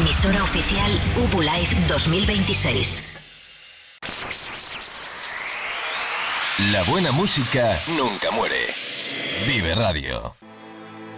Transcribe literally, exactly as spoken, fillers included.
Emisora oficial Ubu Live dos mil veintiséis. La buena música nunca muere. Vive Radio.